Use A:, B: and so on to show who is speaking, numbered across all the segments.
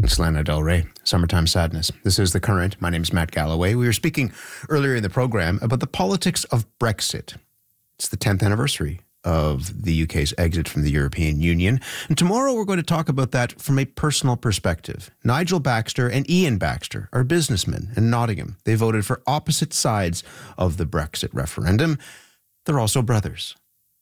A: It's Lana Del Rey, Summertime Sadness. This is The Current. My name is Matt Galloway. We were speaking earlier in the program about the politics of Brexit. It's the 10th anniversary of the UK's exit from the European Union. And tomorrow we're going to talk about that from a personal perspective. Nigel Baxter and Ian Baxter are businessmen in Nottingham. They voted for opposite sides of the Brexit referendum. They're also brothers.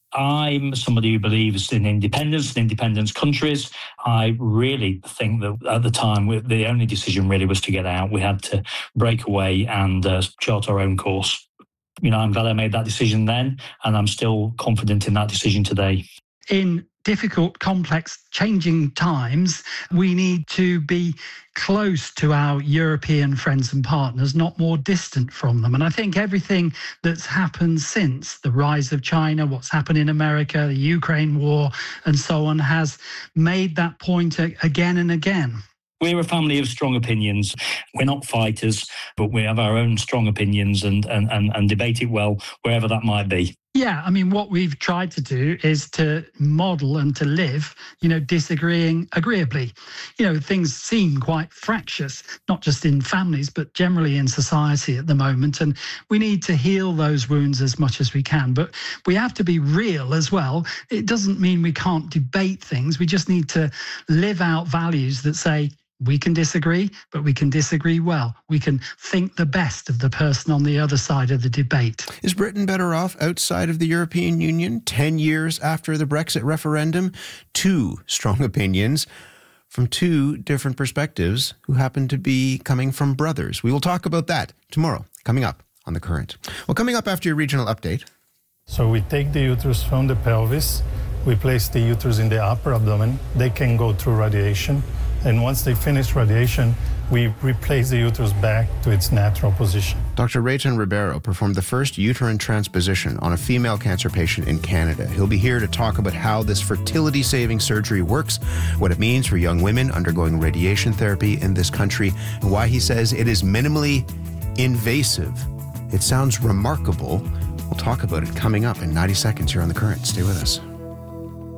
B: I'm somebody who believes in independence countries. I really think that at the time, the only decision really was to get out. We had to break away and chart our own course. I'm glad I made that decision then, and I'm still confident in that decision today.
C: In difficult, complex, changing times, we need to be close to our European friends and partners, not more distant from them. And I think everything that's happened since the rise of China, what's happened in America, the Ukraine war, and so on, has made that point again and again.
B: We're a family of strong opinions. We're not fighters, but we have our own strong opinions and debate it well, wherever that might be.
C: Yeah, what we've tried to do is to model and to live, disagreeing agreeably. Things seem quite fractious, not just in families, but generally in society at the moment. And we need to heal those wounds as much as we can. But we have to be real as well. It doesn't mean we can't debate things. We just need to live out values that say, we can disagree, but we can disagree well. We can think the best of the person on the other side of the debate.
A: Is Britain better off outside of the European Union 10 years after the Brexit referendum? Two strong opinions from two different perspectives who happen to be coming from brothers. We will talk about that tomorrow, coming up on The Current. Well, coming up after your regional update.
D: So we take the uterus from the pelvis, we place the uterus in the upper abdomen. They can go through radiation. And once they finish radiation, we replace the uterus back to its natural position.
A: Dr. Rayton Ribeiro performed the first uterine transposition on a female cancer patient in Canada. He'll be here to talk about how this fertility-saving surgery works, what it means for young women undergoing radiation therapy in this country, and why he says it is minimally invasive. It sounds remarkable. We'll talk about it coming up in 90 seconds here on The Current. Stay with us.